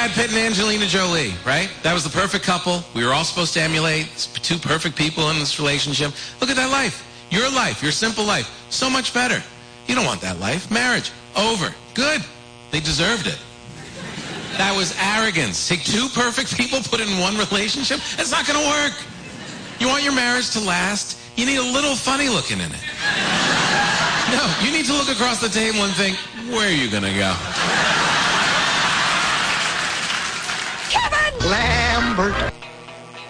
Brad Pitt and Angelina Jolie, right? That was the perfect couple. We were all supposed to emulate two perfect people in this relationship. Look at that life. Your simple life. So much better. You don't want that life. Marriage. Over. Good. They deserved it. That was arrogance. Take two perfect people, put it in one relationship. It's not going to work. You want your marriage to last? You need a little funny looking in it. No, you need to look across the table and think, where are you going to go? Kevin Lambert.